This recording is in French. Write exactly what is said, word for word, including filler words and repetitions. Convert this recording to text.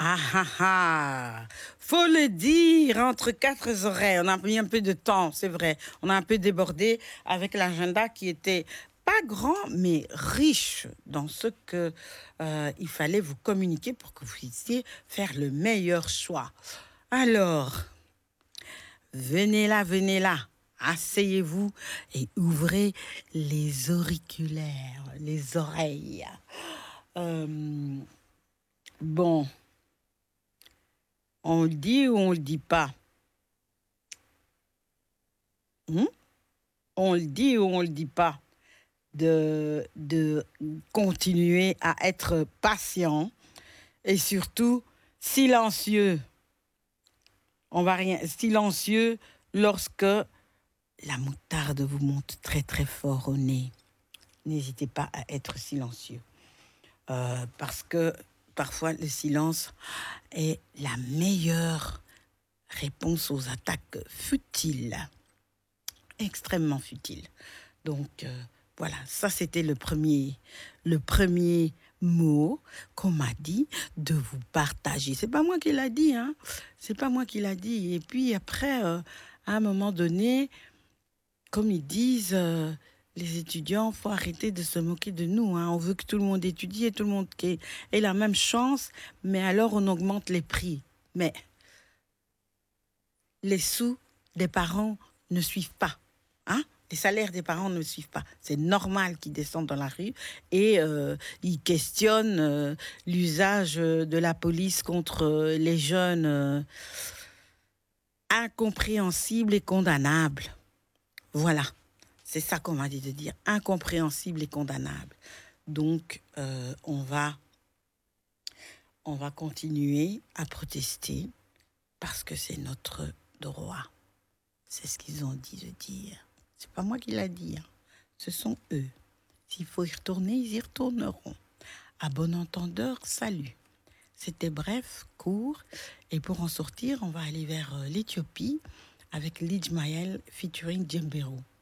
Ah ah ah! Faut le dire, entre quatre oreilles. On a mis un peu de temps, c'est vrai. On a un peu débordé avec l'agenda qui était pas grand, mais riche dans ce que euh, il fallait vous communiquer pour que vous puissiez faire le meilleur choix. Alors, venez là, venez là. Asseyez-vous et ouvrez les auriculaires, les oreilles. Euh, bon, on le dit ou on le dit pas? Hmm? On le dit ou on le dit pas? De, de continuer à être patient et surtout silencieux. On va rien, silencieux lorsque la moutarde vous monte très très fort au nez. N'hésitez pas à être silencieux. Euh, parce que parfois le silence est la meilleure réponse aux attaques futiles, extrêmement futiles. Donc euh, voilà, ça c'était le premier, le premier mot qu'on m'a dit de vous partager. C'est pas moi qui l'a dit, hein. C'est pas moi qui l'a dit. Et puis après, euh, à un moment donné, comme ils disent, euh, les étudiants, faut arrêter de se moquer de nous, hein. On veut que tout le monde étudie et tout le monde ait, ait la même chance, mais alors on augmente les prix. Mais les sous des parents ne suivent pas, hein? Les salaires des parents ne suivent pas. C'est normal qu'ils descendent dans la rue et euh, ils questionnent euh, l'usage de la police contre euh, les jeunes, euh, incompréhensible et condamnable. Voilà, c'est ça qu'on m'a dit de dire, incompréhensible et condamnable. Donc, euh, on va, on va continuer à protester parce que c'est notre droit. C'est ce qu'ils ont dit de dire. C'est pas moi qui l'a dit, hein. Ce sont eux. S'il faut y retourner, ils y retourneront. À bon entendeur, salut. C'était bref, court. Et pour en sortir, on va aller vers euh, l'Éthiopie avec Lidj Maël featuring Djembero.